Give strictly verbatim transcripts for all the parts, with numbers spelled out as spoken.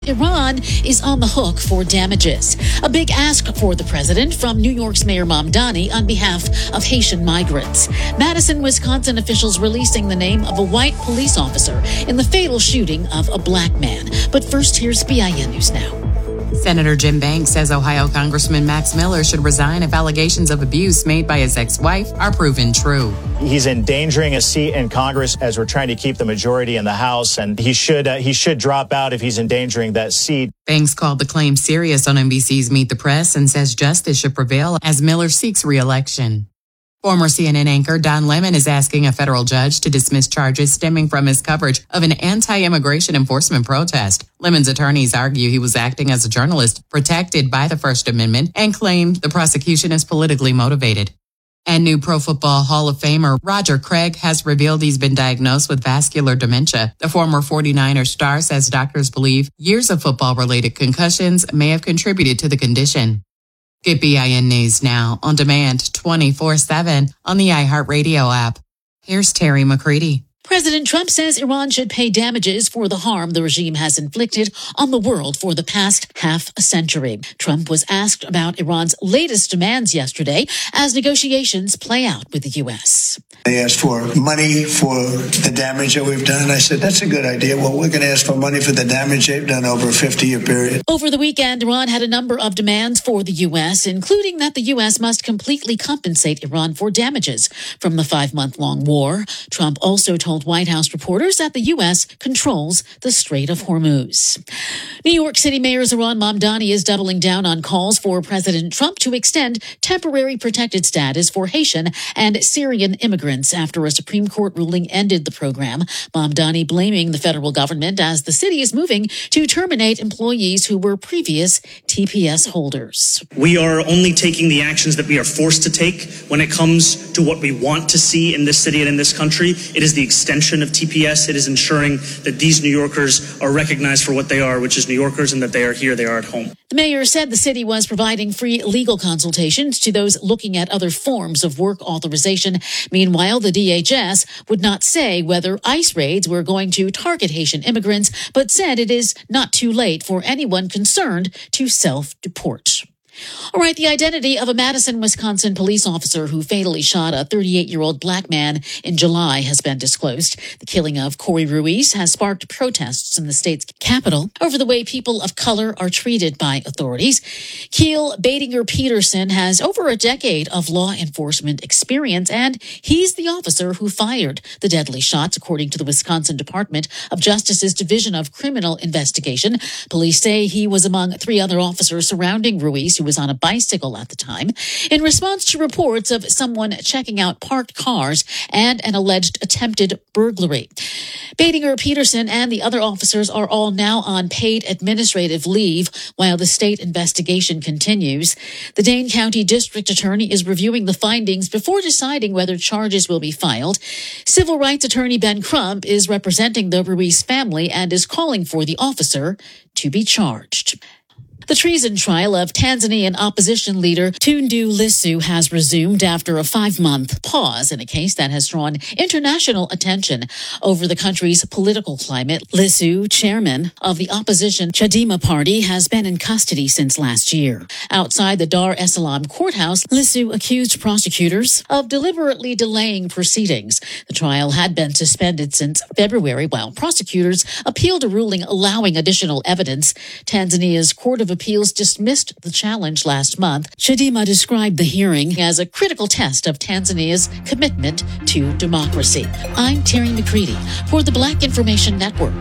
Iran is on the hook for damages. A big ask for the president from New York's Mayor Mamdani on behalf of Haitian migrants. Madison, Wisconsin officials releasing the name of a white police officer in the fatal shooting of a black man. But first, here's B I N News Now. Senator Jim Banks says Ohio Congressman Max Miller should resign if allegations of abuse made by his ex-wife are proven true. He's endangering a seat in Congress as we're trying to keep the majority in the House, and he should uh, he should drop out if he's endangering that seat. Banks called the claim serious on N B C's Meet the Press and says justice should prevail as Miller seeks re-election. Former C N N anchor Don Lemon is asking a federal judge to dismiss charges stemming from his coverage of an anti-immigration enforcement protest. Lemon's attorneys argue he was acting as a journalist protected by the First Amendment and claimed the prosecution is politically motivated. And new Pro Football Hall of Famer Roger Craig has revealed he's been diagnosed with vascular dementia. The former forty-niners star says doctors believe years of football-related concussions may have contributed to the condition. Get B I N News now on demand twenty-four seven on the iHeartRadio app. Here's Terry McCready. President Trump says Iran should pay damages for the harm the regime has inflicted on the world for the past half a century. Trump was asked about Iran's latest demands yesterday as negotiations play out with the U S. They asked for money for the damage that we've done. I said, that's a good idea. Well, we're going to ask for money for the damage they've done over a fifty-year period. Over the weekend, Iran had a number of demands for the U S, including that the U S must completely compensate Iran for damages from the five-month-long war. Trump also told White House reporters that the U S controls the Strait of Hormuz. New York City Mayor Zohran Mamdani is doubling down on calls for President Trump to extend temporary protected status for Haitian and Syrian immigrants after a Supreme Court ruling ended the program. Mamdani blaming the federal government as the city is moving to terminate employees who were previous T P S holders. We are only taking the actions that we are forced to take when it comes to what we want to see in this city and in this country. It is the extension of T P S. It is ensuring that these New Yorkers are recognized for what they are, which is New Yorkers, and that they are here, they are at home. The mayor said the city was providing free legal consultations to those looking at other forms of work authorization. Meanwhile, the D H S would not say whether ICE raids were going to target Haitian immigrants, but said it is not too late for anyone concerned to self-deport. All right, the identity of a Madison, Wisconsin police officer who fatally shot a thirty-eight-year-old black man in July has been disclosed. The killing of Corey Ruiz has sparked protests in the state's capital over the way people of color are treated by authorities. Keel Badinger Peterson has over a decade of law enforcement experience, and he's the officer who fired the deadly shots, according to the Wisconsin Department of Justice's Division of Criminal Investigation. Police say he was among three other officers surrounding Ruiz, who was on a bicycle at the time, in response to reports of someone checking out parked cars and an alleged attempted burglary. Badinger Peterson and the other officers are all now on paid administrative leave while the state investigation continues. The Dane County District Attorney is reviewing the findings before deciding whether charges will be filed. Civil rights attorney Ben Crump is representing the Ruiz family and is calling for the officer to be charged. The treason trial of Tanzanian opposition leader Tundu Lissu has resumed after a five-month pause in a case that has drawn international attention over the country's political climate. Lissu, chairman of the opposition Chadema party, has been in custody since last year. Outside the Dar es Salaam courthouse, Lissu accused prosecutors of deliberately delaying proceedings. The trial had been suspended since February while prosecutors appealed a ruling allowing additional evidence. Tanzania's Court of Appeals dismissed the challenge last month. Chadema described the hearing as a critical test of Tanzania's commitment to democracy. I'm Terry McCready for the Black Information Network.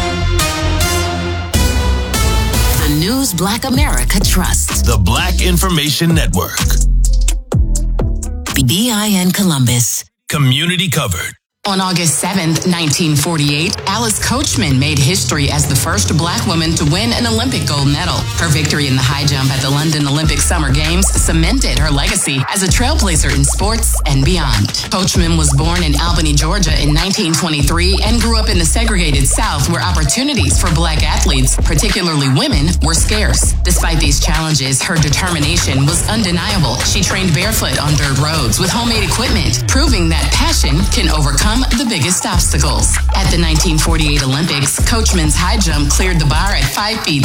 The news Black America trusts. The Black Information Network. B I N Columbus. Community covered. On August seventh, nineteen forty-eight, Alice Coachman made history as the first black woman to win an Olympic gold medal. Her victory in the high jump at the London Olympic Summer Games cemented her legacy as a trailblazer in sports and beyond. Coachman was born in Albany, Georgia in nineteen twenty-three and grew up in the segregated South where opportunities for black athletes, particularly women, were scarce. Despite these challenges, her determination was undeniable. She trained barefoot on dirt roads with homemade equipment, proving that passion can overcome overcome the biggest obstacles. At the nineteen forty-eight Olympics, Coachman's high jump cleared the bar at five feet